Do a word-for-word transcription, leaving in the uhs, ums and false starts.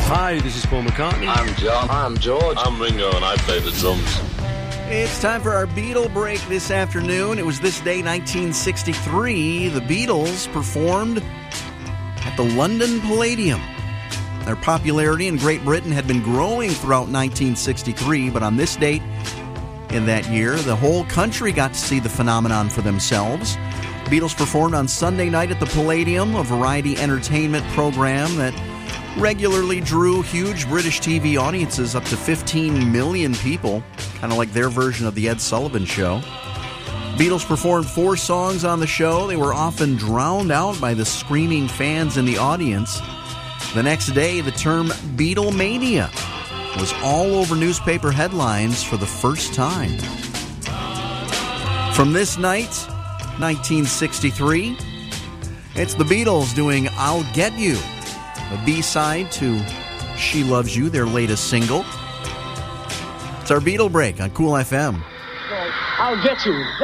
Hi, this is Paul McCartney. I'm John. I'm George. I'm Ringo, and I play the drums. It's time for our Beatle break this afternoon. It was this day, nineteen sixty-three. The Beatles performed at the London Palladium. Their popularity in Great Britain had been growing throughout nineteen sixty-three, but on this date in that year, the whole country got to see the phenomenon for themselves. The Beatles performed on Sunday night at the Palladium, a variety entertainment program that regularly drew huge British T V audiences, up to fifteen million people, kind of like their version of the Ed Sullivan Show. Beatles performed four songs on the show. They were often drowned out by the screaming fans in the audience. The next day, the term Beatlemania was all over newspaper headlines for the first time. From this night, nineteen sixty-three, it's the Beatles doing I'll Get You, a B-side to She Loves You, their latest single. It's our Beatle break on Cool F M. I'll get you.